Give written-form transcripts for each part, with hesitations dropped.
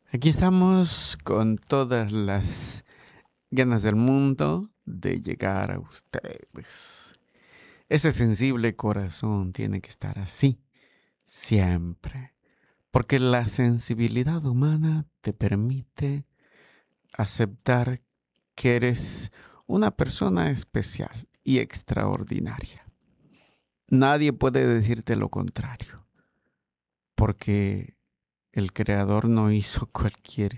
Aquí estamos con todas las ganas del mundo de llegar a ustedes. Ese sensible corazón tiene que estar así, siempre. Porque la sensibilidad humana te permite aceptar que eres una persona especial y extraordinaria. Nadie puede decirte lo contrario, porque el creador no hizo cualquier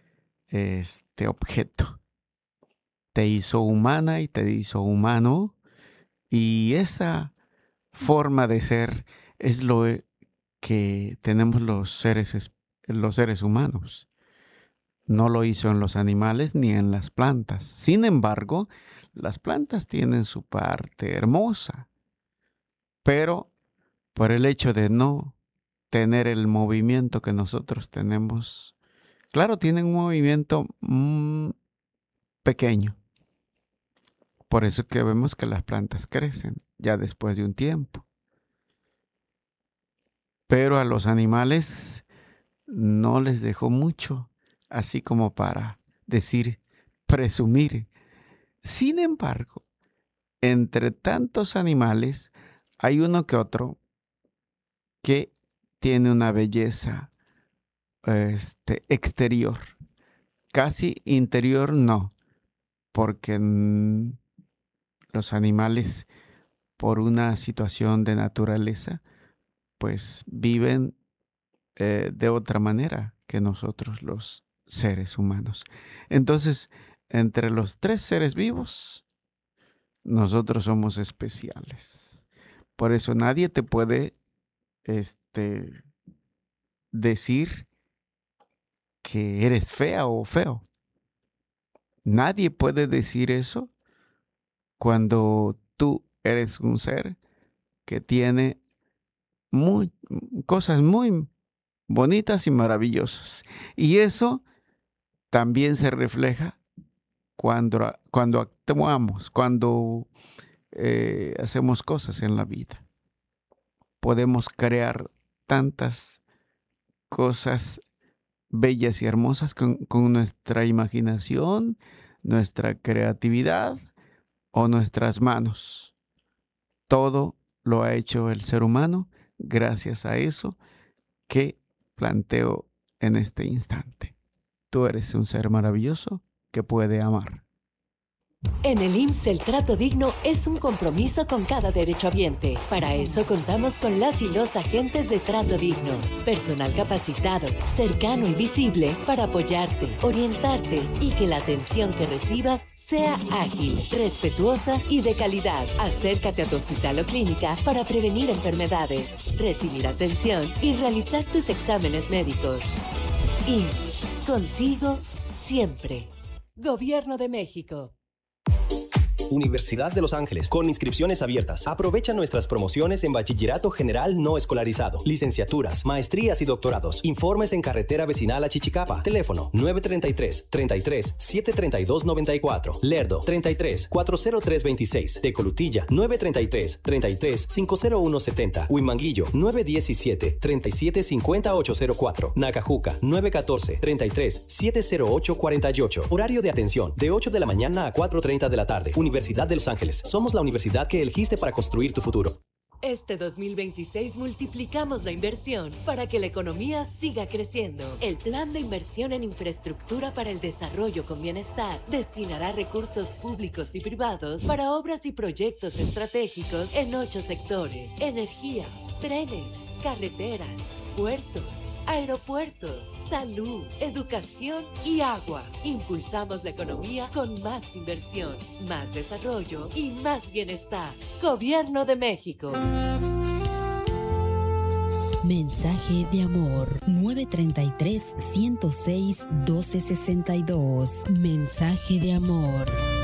objeto. Te hizo humana y te hizo humano, y esa forma de ser es lo que tenemos los seres humanos. No lo hizo en los animales ni en las plantas. Sin embargo, las plantas tienen su parte hermosa, pero por el hecho de no tener el movimiento que nosotros tenemos, claro, tienen un movimiento pequeño. Por eso que vemos que las plantas crecen ya después de un tiempo. Pero a los animales no les dejó mucho, así como para decir, presumir. Sin embargo, entre tantos animales hay uno que otro que tiene una belleza exterior. Casi interior no, porque los animales, por una situación de naturaleza, pues viven de otra manera que nosotros los seres humanos. Entonces, entre los tres seres vivos, nosotros somos especiales. Por eso nadie te puede decir que eres fea o feo. Nadie puede decir eso cuando tú eres un ser que tiene cosas muy bonitas y maravillosas. Y eso también se refleja cuando actuamos, cuando hacemos cosas en la vida. Podemos crear tantas cosas bellas y hermosas con nuestra imaginación, nuestra creatividad o nuestras manos. Todo lo ha hecho el ser humano gracias a eso que planteo en este instante. Tú eres un ser maravilloso que puede amar. En el IMSS el trato digno es un compromiso con cada derechohabiente. Para eso contamos con las y los agentes de trato digno. Personal capacitado, cercano y visible para apoyarte, orientarte y que la atención que recibas sea ágil, respetuosa y de calidad. Acércate a tu hospital o clínica para prevenir enfermedades, recibir atención y realizar tus exámenes médicos. IMSS, contigo siempre. Gobierno de México. Universidad de Los Ángeles, con inscripciones abiertas. Aprovecha nuestras promociones en bachillerato general no escolarizado, licenciaturas, maestrías y doctorados. Informes en carretera vecinal a Chichicapa. Teléfono 933-33-732-94. Lerdo 33-40326. Tecolutilla 933-33-50170. Huimanguillo 917-3750-804. Nacajuca 914-33-70848. Horario de atención de 8 de la mañana a 4:30 de la tarde. Universidad de Los Ángeles. Somos la universidad que elegiste para construir tu futuro. Este 2026 multiplicamos la inversión para que la economía siga creciendo. El Plan de Inversión en Infraestructura para el Desarrollo con Bienestar destinará recursos públicos y privados para obras y proyectos estratégicos en 8 sectores: energía, trenes, carreteras, puertos, aeropuertos, salud, educación y agua. Impulsamos la economía con más inversión, más desarrollo y más bienestar. Gobierno de México. Mensaje de amor 933-106-1262. Mensaje de amor.